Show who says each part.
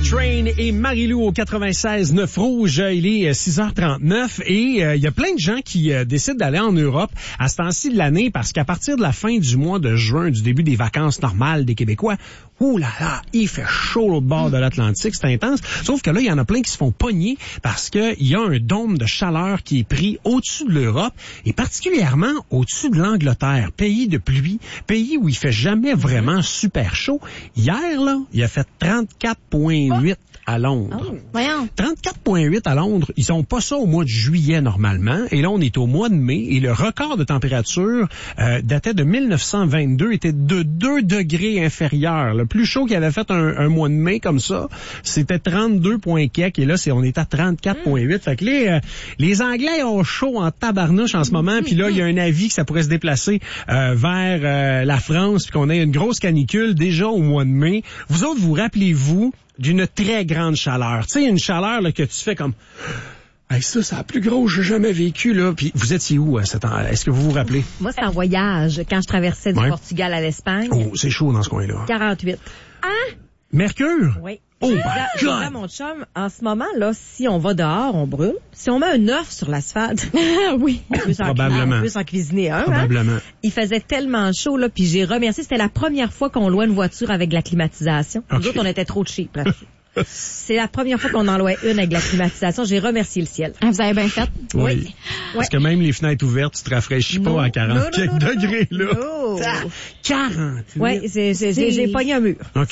Speaker 1: Coltrane et Marie-Lou au 96.9 Rouge. Il est 6h39 et il y a plein de gens qui décident d'aller en Europe à ce temps-ci de l'année parce qu'à partir de la fin du mois de juin, du début des vacances normales des Québécois, ouh là là, il fait chaud au bord de l'Atlantique, c'est intense. Sauf que là, il y en a plein qui se font pogner parce qu'il y a un dôme de chaleur qui est pris au-dessus de l'Europe et particulièrement au-dessus de l'Angleterre, pays de pluie, pays où il fait jamais vraiment super chaud. Hier, là, il a fait 34,8 à Londres.
Speaker 2: Oh, voyons.
Speaker 1: 34,8 à Londres, ils ont pas ça au mois de juillet normalement. Et là, on est au mois de mai et le record de température datait de 1922, était de 2 degrés inférieur. Le plus chaud qu'il avait fait un mois de mai comme ça, c'était 32 points quelques et là, on est à 34,8. Fait que les Anglais ont chaud en tabarnouche en ce moment. Puis là, il y a un avis que ça pourrait se déplacer vers la France puis qu'on ait une grosse canicule déjà au mois de mai. Vous autres, vous rappelez-vous d'une très grande chaleur. Tu sais, une chaleur là, que tu fais comme... Hey, ça, c'est la plus grosse que j'ai jamais vécu, là. Puis vous étiez où à ce temps? Est-ce que vous vous rappelez?
Speaker 2: Moi, c'est en voyage, quand je traversais du Portugal à l'Espagne.
Speaker 1: Oh, c'est chaud dans ce coin-là.
Speaker 2: 48. Hein?
Speaker 1: Mercure?
Speaker 2: Oui.
Speaker 1: Oh my God!
Speaker 2: Là, mon chum, en ce moment, là, si on va dehors, on brûle. Si on met un œuf sur l'asphalte, oui,
Speaker 1: Probablement.
Speaker 2: On peut s'en cuisiner un.
Speaker 1: Probablement.
Speaker 2: Hein? Il faisait tellement chaud, là, puis j'ai remercié. C'était la première fois qu'on louait une voiture avec de la climatisation.
Speaker 1: Okay.
Speaker 2: Nous autres, on était trop cheap là-dessus. C'est la première fois qu'on en louait une avec de la climatisation. J'ai remercié le ciel.
Speaker 3: Ah, vous avez bien fait.
Speaker 1: Oui. Parce que même les fenêtres ouvertes, tu te rafraîchis pas à 40 quelques degrés, là.
Speaker 2: Non.
Speaker 1: 40.
Speaker 2: Oui, j'ai pogné un mur.